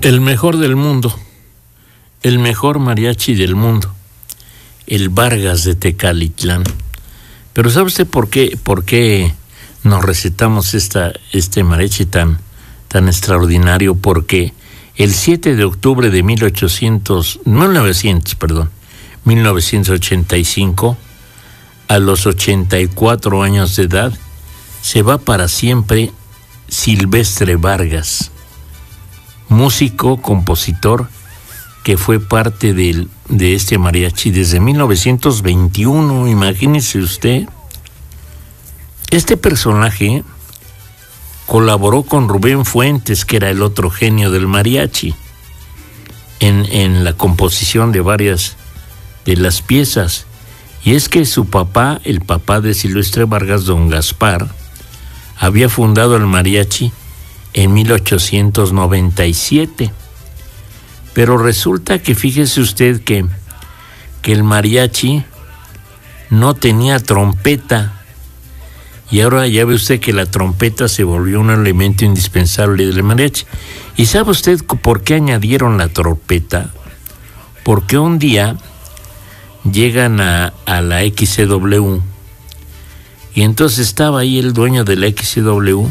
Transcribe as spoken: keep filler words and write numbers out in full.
El mejor del mundo, el mejor mariachi del mundo, el Vargas de Tecalitlán. Pero ¿sabe usted por qué, por qué nos recetamos esta, este mariachi tan, tan extraordinario? Porque el siete de octubre de mil ochocientos, mil novecientos, perdón, mil novecientos ochenta y cinco, a los ochenta y cuatro años de edad, se va para siempre Silvestre Vargas, músico, compositor, que fue parte del, de este mariachi desde mil novecientos veintiuno, imagínese usted. Este personaje colaboró con Rubén Fuentes, que era el otro genio del mariachi, en, en la composición de varias de las piezas. Y es que su papá, el papá de Silvestre Vargas, don Gaspar, había fundado el mariachi en mil ochocientos noventa y siete. Pero resulta que fíjese usted que, que el mariachi no tenía trompeta. Y ahora ya ve usted que la trompeta se volvió un elemento indispensable del mariachi. ¿Y sabe usted por qué añadieron la trompeta? Porque un día llegan a, a la X C W y entonces estaba ahí el dueño de la X C W